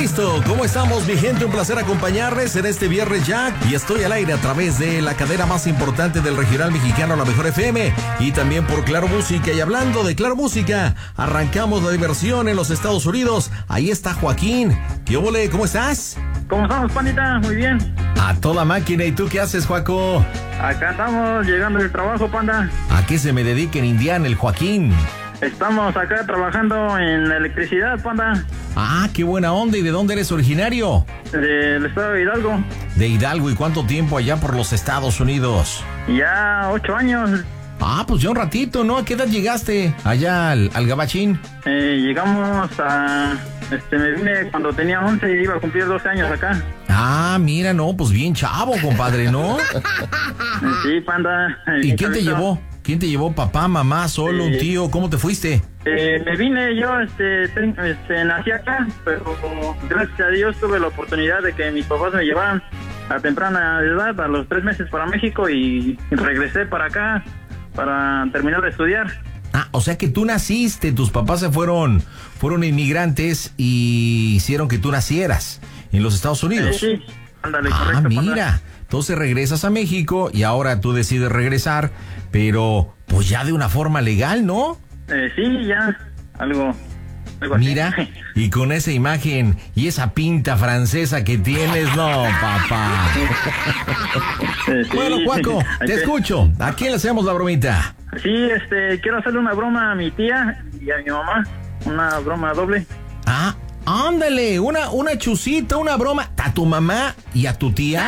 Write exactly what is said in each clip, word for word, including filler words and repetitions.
Listo, ¿cómo estamos, mi gente? Un placer acompañarles en este viernes ya. Y estoy al aire a través de la cadena más importante del regional mexicano, La Mejor F M. Y también por Claro Música. Y hablando de Claro Música, arrancamos la diversión en los Estados Unidos. Ahí está Joaquín. ¿Qué óvole? ¿Cómo estás? ¿Cómo estamos, pandita? Muy bien. A toda máquina. ¿Y tú qué haces, Joaco? Acá estamos llegando del trabajo, panda. ¿A qué se me dedica en Indiana el Joaquín? Estamos acá trabajando en electricidad, panda. Ah, qué buena onda. ¿Y de dónde eres originario? Del estado de Hidalgo. De Hidalgo. ¿Y cuánto tiempo allá por los Estados Unidos? Ya ocho años. Ah, pues ya un ratito, ¿no? ¿A qué edad llegaste allá al, al Gabachín? Eh, llegamos a... Este, me vine cuando tenía once y iba a cumplir doce años acá. Ah, mira, no, pues bien chavo, compadre, ¿no? Sí, panda. ¿Y quién te llevó? ¿Quién te llevó? ¿Papá, mamá, solo, eh, un tío? ¿Cómo te fuiste? Eh, me vine yo, este, ten, este, nací acá, pero gracias a Dios tuve la oportunidad de que mis papás me llevaran a temprana edad, a los tres meses para México, y regresé para acá para terminar de estudiar. Ah, o sea que tú naciste, tus papás se fueron, fueron inmigrantes y hicieron que tú nacieras en los Estados Unidos. Eh, sí, ándale, ah, correcto. mira, panda. Entonces regresas a México y ahora tú decides regresar, pero pues ya de una forma legal, ¿no? Eh, sí, ya, algo, algo así. Mira, y con esa imagen y esa pinta francesa que tienes, no, papá. Eh, sí. Bueno, Juaco, te escucho. ¿A quién le hacemos la bromita? Sí, este, quiero hacerle una broma a mi tía y a mi mamá, una broma doble. Ah, ándale, una, una chusita, una broma a tu mamá y a tu tía.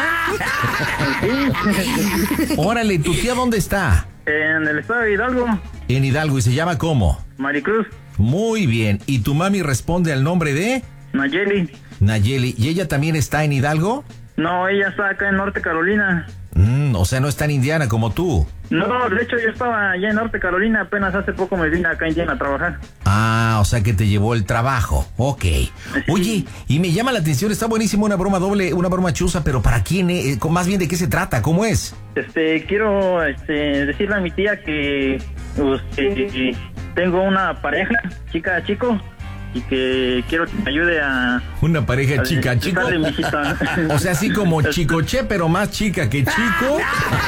Órale, ¿tu tía dónde está? En el estado de Hidalgo. En Hidalgo. ¿Y se llama cómo? Maricruz. Muy bien. ¿Y tu mami responde al nombre de? Nayeli. Nayeli. ¿Y ella también está en Hidalgo? No, ella está acá en Norte Carolina. Mm, o sea, no está en Indiana como tú. No, de hecho yo estaba allá en Norte Carolina, apenas hace poco me vine acá a Indiana a trabajar. Ah, o sea que te llevó el trabajo. Ok. Oye, y me llama la atención, está buenísimo una broma doble, una broma chusa, pero ¿para quién? Eh? Más bien, ¿de qué se trata? ¿Cómo es? Este, quiero este, decirle a mi tía que, pues, que tengo una pareja, chica chico, y que quiero que me ayude a... Una pareja chica chico. O sea, así como Chicoche, pero más chica que chico.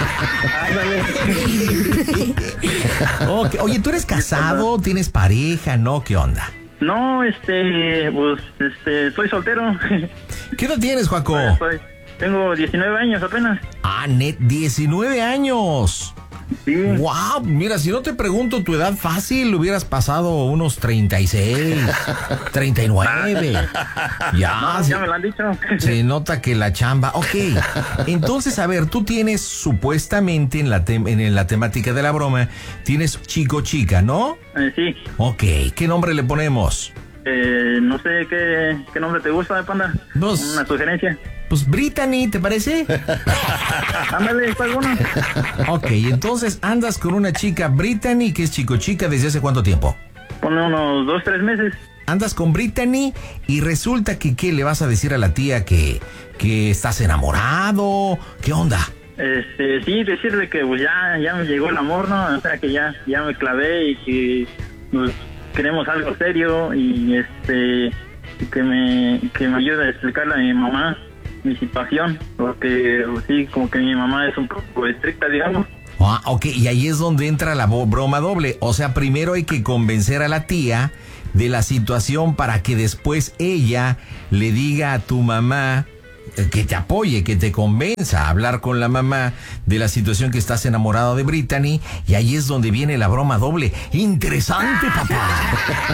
Okay. Oye, ¿tú eres casado? ¿Tienes pareja? ¿No? ¿Qué onda? No, este, pues, este, soy soltero. ¿Qué edad tienes, Joaco? Soy, tengo diecinueve años apenas. Ah, net, diecinueve años. Sí. Wow, mira, si no te pregunto tu edad fácil, hubieras pasado unos treinta y seis, treinta y nueve. Ya, no, se, ya me lo han dicho. Se nota que la chamba. Ok, entonces, a ver, tú tienes supuestamente en la, te, en la temática de la broma, tienes chico chica, ¿no? Eh, sí. Ok, ¿qué nombre le ponemos? Eh, no sé qué, qué nombre te gusta, panda. Pues, una sugerencia. Pues Brittany, ¿te parece? Ándale, está bueno. Ok, entonces andas con una chica Brittany, que es chico chica, ¿desde hace cuánto tiempo? Pone unos dos, tres meses. Andas con Brittany y resulta que, ¿qué le vas a decir a la tía? Que, que estás enamorado. ¿Qué onda? Este, sí, decirle que pues ya, ya me llegó el amor, ¿no? O sea, que ya, ya me clavé y que pues, queremos algo serio y este, que me, que me ayude a explicarle a mi mamá mi situación, porque sí, como que mi mamá es un poco estricta, digamos. Ah, ok, y ahí es donde entra la broma doble. O sea, primero hay que convencer a la tía de la situación para que después ella le diga a tu mamá que te apoye, que te convenza a hablar con la mamá de la situación que estás enamorado de Brittany, y ahí es donde viene la broma doble. Interesante, papá.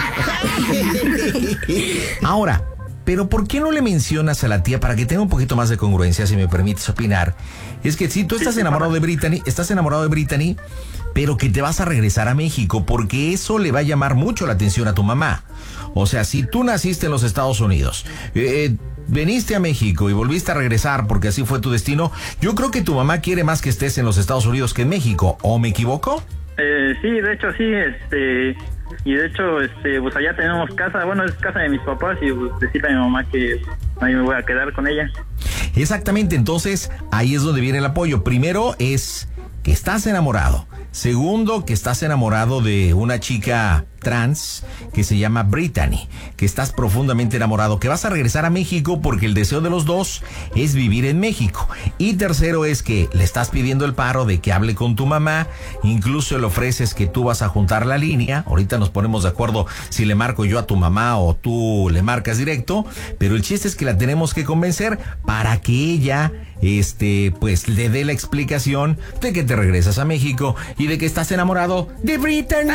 Ahora, pero ¿por qué no le mencionas a la tía para que tenga un poquito más de congruencia, si me permites opinar? Es que si tú estás enamorado de Brittany, estás enamorado de Brittany, pero que te vas a regresar a México, porque eso le va a llamar mucho la atención a tu mamá. O sea, si tú naciste en los Estados Unidos, eh, veniste a México y volviste a regresar porque así fue tu destino, yo creo que tu mamá quiere más que estés en los Estados Unidos que en México, ¿o me equivoco? Eh, sí, de hecho sí, este... Y de hecho, este, pues allá tenemos casa, bueno, es casa de mis papás y pues decirle a mi mamá que ahí me voy a quedar con ella. Exactamente, entonces ahí es donde viene el apoyo. Primero es que estás enamorado. Segundo, que estás enamorado de una chica trans que se llama Brittany, que estás profundamente enamorado, que vas a regresar a México porque el deseo de los dos es vivir en México. Y tercero es que le estás pidiendo el paro de que hable con tu mamá, incluso le ofreces que tú vas a juntar la línea. Ahorita nos ponemos de acuerdo si le marco yo a tu mamá o tú le marcas directo, pero el chiste es que la tenemos que convencer para que ella este pues le dé la explicación de que te regresas a México y de que estás enamorado de Brittany.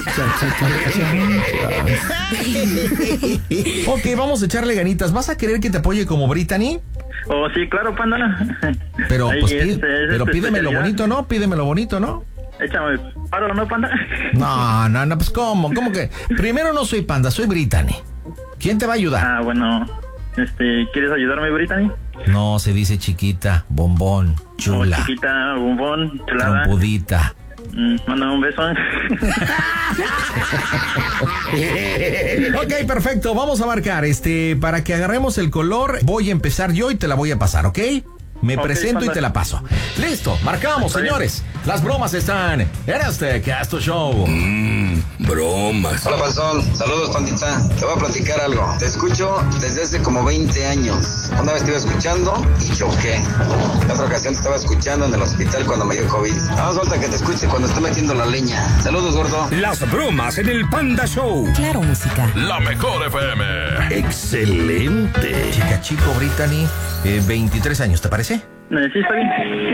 Ok, vamos a echarle ganitas. ¿Vas a querer que te apoye como Brittany? Oh, sí, claro, panda. Pero, Ahí, pues, este, pide, es pero este pídeme lo especialidad. bonito, ¿no? Pídeme lo bonito, ¿no? Échame paro, ¿no, panda? No, no, no, pues ¿cómo? ¿Cómo que? Primero no soy panda, soy Brittany. ¿Quién te va a ayudar? Ah, bueno, este, ¿quieres ayudarme, Brittany? No, se dice chiquita, bombón, chula, Oh, chiquita, bombón, chulada. trompudita. Mm, mándame un beso. Ok, perfecto, vamos a marcar. Este, para que agarremos el color, voy a empezar yo y te la voy a pasar, ¿ok? Me Ok, presento panda. y te la paso. Listo, marcamos, Está bien. señores. Las bromas están en este Casto Show. Mmm, bromas. Hola, Panzón. Saludos, pandita. Te voy a platicar algo. Te escucho desde hace como veinte años. Una vez te iba escuchando y choqué. La otra ocasión te estaba escuchando en el hospital cuando me dio COVID. Nada más falta que te escuche cuando esté metiendo la leña. Saludos, gordo. Las bromas en el Panda Show. Claro, música. La mejor F M. Excelente. Chica chico, Brittany, eh, veintitrés años, ¿te parece? Eh, sí, está bien.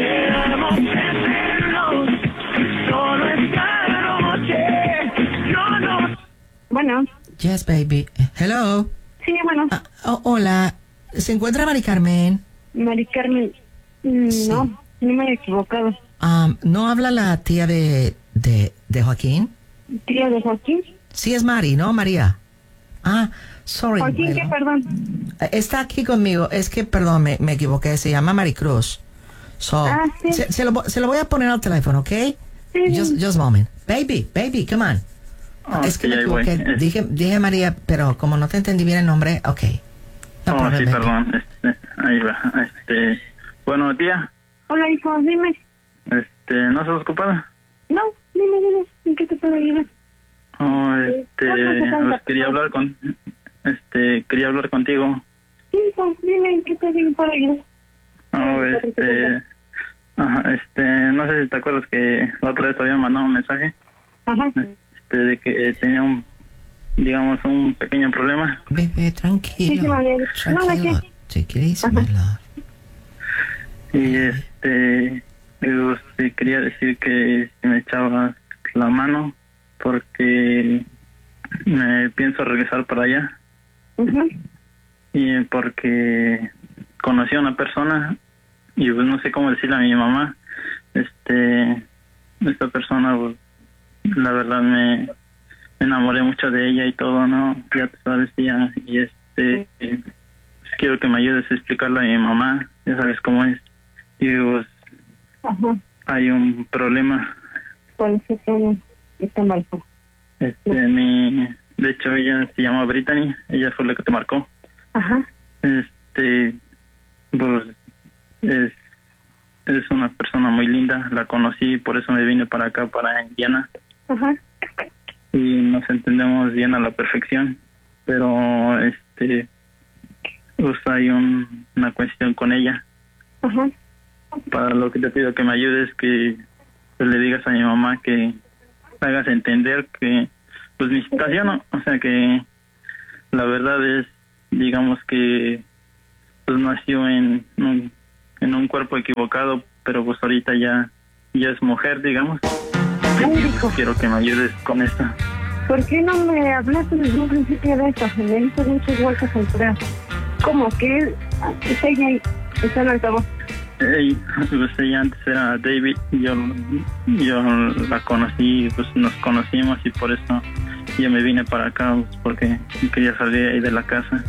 Bueno, Yes, baby. Hello. sí, bueno, Ah, oh, hola. ¿Se encuentra Mari Carmen? Mari Carmen, mm, Sí. no, no me he equivocado. Um, ¿No habla la tía de, de, de Joaquín? Tía de Joaquín. Sí, es Mari, ¿no, María? Ah, sorry. Joaquín, ¿qué, bueno. perdón? Eh, Está aquí conmigo. Es que, perdón, me, me equivoqué. Se llama Maricruz. So, Ah, sí. se, se lo, vo- se lo voy a poner al teléfono, ¿ok? Sí, Just, sí. just a moment. Baby, baby, come on. Oh, es que sí, me ahí voy. equivoqué. Eh, Dije, dije María, pero como no te entendí bien el nombre, ok. No oh, problem, sí, baby. perdón. Este, ahí va. Este, bueno, tía, Hola, hijo, dime. este, ¿no estás ocupada? No, dime, dime, ¿en qué te puedo ayudar? Oh, este, ¿Cómo te falta? pues, quería hablar con, este, quería hablar contigo. Sí, hijo, dime, ¿en qué te puedo ayudar? Oh, este, ajá, este, no sé si te acuerdas que la otra vez te había mandado un mensaje, Ajá, este, de que tenía un, digamos, un pequeño problema. Bebé, sí, sí, tranquilo. María. No, ¿de Tranquilo. qué? Take it easy, my love. Y este, digo, sí, quería decir que si me echabas la mano porque me pienso regresar para allá Ujú. y porque conocí a una persona y pues no sé cómo decirle a mi mamá. Este, esta persona, pues, la verdad me, me enamoré mucho de ella y todo, ¿no? Ya te sabes, tía, y este, pues, quiero que me ayudes a explicarle a mi mamá, ya sabes cómo es. Y pues, Ajá, hay un problema. ¿cuál es el está mal? Pues. Este, mi, de hecho ella se llama Brittany, ella fue la que te marcó. Ajá, Este, pues, es, es una persona muy linda, la conocí, por eso me vine para acá, para Indiana, ajá, y nos entendemos bien a la perfección, pero este, pues hay un, una cuestión con ella. ajá. Para lo que te pido que me ayudes, que pues, le digas a mi mamá que me hagas entender que pues mi situación, ¿no? O sea que la verdad es, digamos que pues nació en un, en un cuerpo equivocado, pero pues ahorita ya ya es mujer, digamos. Ay, hijo, Quiero que me ayudes con esto. ¿por qué no me hablaste desde un principio de esto? Me diste muchas vueltas al crear. ¿Cómo que él, está ella ahí, está en altavoz? Ey, pues ella antes era David, yo, yo la conocí, pues nos conocimos y por eso yo me vine para acá, pues, porque quería salir ahí de la casa.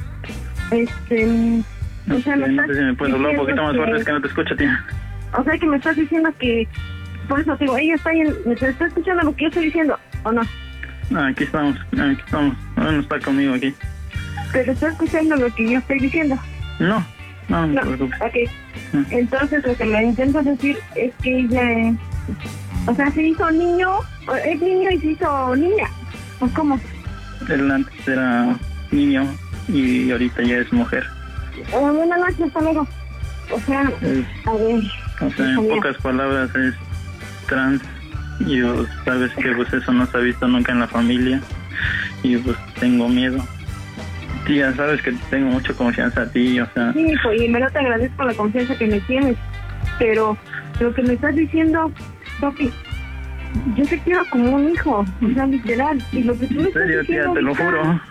Este, o sea, me Este, no estás sé si me puedes hablar un poquito más diciendo fuerte, que- es que no te escucho, tía. O sea, que me estás diciendo que, por eso te digo, ella está ahí, en- ¿me está escuchando lo que yo estoy diciendo o no? Ah, aquí estamos, aquí estamos, no, no está conmigo aquí. Pero está escuchando lo que yo estoy diciendo. No, no, no No, te preocupes. ok. Entonces lo que me intento decir es que ella, eh, o sea, se hizo niño, o es niño y se hizo niña. ¿O cómo? Él antes era niño y ahorita ya es mujer. Eh, buenas noches, hasta luego. O sea, Es, a ver. o sea, en hija mía. pocas palabras es trans. Y pues, sabes que pues eso no se ha visto nunca en la familia. Y pues tengo miedo. Tía, sabes que tengo mucha confianza a ti, o sea... Sí, hijo, y en verdad te agradezco la confianza que me tienes. Pero lo que me estás diciendo, Sofi, yo te quiero como un hijo, o sea, literal. Y lo que tú me En estás serio, tía, diciendo te lo ahorita, juro.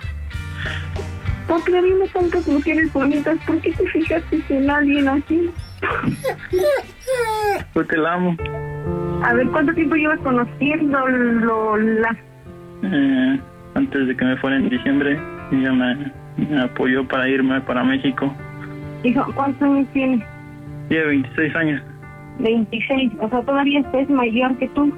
Papi, a mí me tantas mujeres bonitas, ¿por qué te fijaste en alguien así? Pues te la amo. A ver, ¿cuánto tiempo llevas conociendo lo, la... Eh, antes de que me fuera en diciembre, ella me, me apoyó para irme para México. Hijo, ¿cuántos años tienes? Tiene veintiséis años. veintiséis, o sea, todavía es mayor que tú.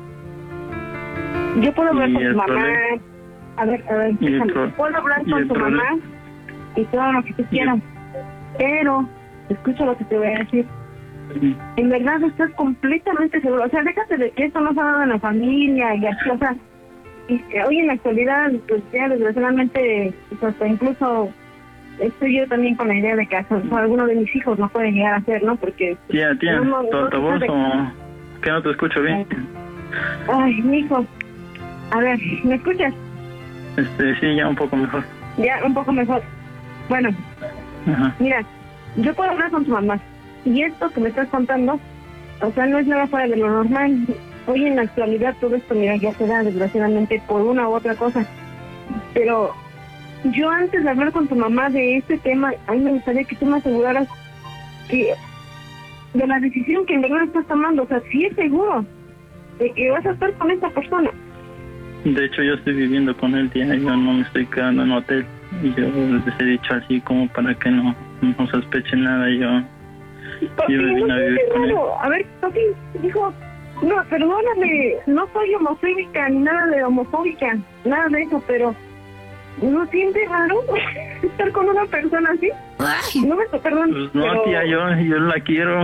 Yo puedo hablar ¿Y con el tu mamá. problema? A ver, a ver, ¿Y el déjame. pro- Puedo hablar y con el tu problema? mamá y todo lo que tú quieras. Pero, escucha lo que te voy a decir. En verdad estás completamente seguro. O sea, déjate de que esto no se ha dado en la familia y así, o sea, y que hoy en la actualidad, pues ya desgraciadamente, pues, hasta incluso estoy yo también con la idea de que hasta alguno de mis hijos no puede llegar a ser, ¿no? Porque... Tía, tía, no, no, ¿tu no altavoz se sabe. o que no te escucho bien? Ay, mi hijo. A ver, ¿me escuchas? Este, sí, ya un poco mejor. Ya, un poco mejor. Bueno, Ajá. mira, yo puedo hablar con tu mamá. Y esto que me estás contando, o sea, no es nada fuera de lo normal. Hoy en la actualidad todo esto, mira, ya se da desgraciadamente por una u otra cosa. Pero yo antes de hablar con tu mamá de este tema, a mí me gustaría que tú me aseguraras que de la decisión que en verdad estás tomando, o sea, si es seguro de que vas a estar con esta persona. De hecho, yo estoy viviendo con él, tía, yo no me estoy quedando en hotel. Y yo les he dicho así como para que no, no sospechen nada. Yo, Papi, yo me no vine a seas vivir con él. raro. A ver, papi, dijo, no, perdóname, no soy homofóbica ni nada de homofóbica, nada de eso, pero ¿no sientes raro estar con una persona así? Ay, No me perdón, Pues no, pero... tía, yo, yo la quiero.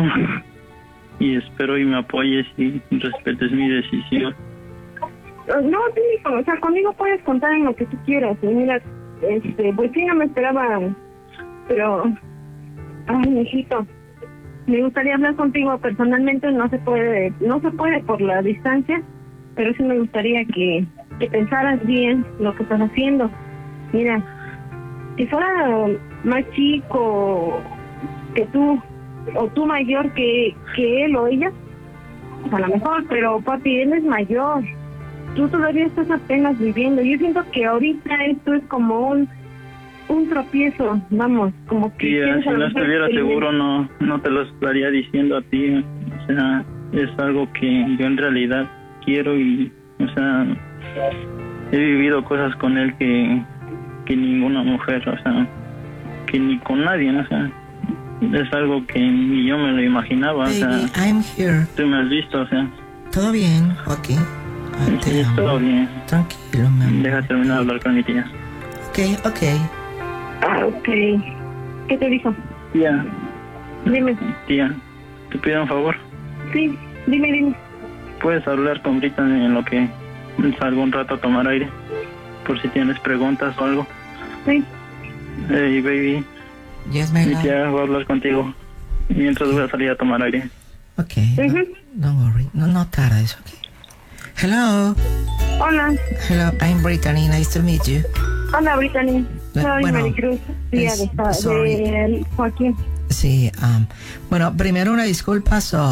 Y espero y me apoyes y respetes mi decisión. No, sí, hijo, o sea, conmigo puedes contar en lo que tú quieras. Y mira, este, pues sí, no me esperaba, pero... Ay, mijito, me gustaría hablar contigo personalmente, no se puede, no se puede por la distancia, pero sí me gustaría que, que pensaras bien lo que estás haciendo. Mira, si fuera más chico que tú, o tú mayor que, que él o ella, pues a lo mejor, pero papi, él es mayor. Tú todavía estás apenas viviendo. Yo siento que ahorita esto es como un un tropiezo, vamos, como que... Tía, tienes si a lo no mejor estuviera experiencia. seguro no, no te lo estaría diciendo a ti. O sea, es algo que yo en realidad quiero y, o sea, he vivido cosas con él que, que ninguna mujer, o sea, que ni con nadie, ¿no? O sea, es algo que ni yo me lo imaginaba, o sea, baby, I'm here. tú me has visto, o sea, ¿Todo bien, Joaquín? Ay, te sí, amo. todo bien. Tranquilo, mi amor. Deja terminar de hablar con mi tía. Ok, ok. Ah, ok. ¿Qué te dijo? Tía, Dime. tía, te pido un favor. Sí, dime, dime. ¿Puedes hablar con Brittany en lo que salgo un rato a tomar aire? Por si tienes preguntas o algo. Sí. Hey, baby, Yes, my mi love. tía va a hablar contigo mientras voy a salir a tomar aire. Ok. no- Ujú. Don't worry. No, no, Tara, it's okay. Hello. Hola. Hello, I'm Brittany. Nice to meet you. Hola, Brittany. Soy Bueno, Maricruz, tía es- de, esta- sorry. de Joaquín. Sí, um, bueno, primero una disculpa, so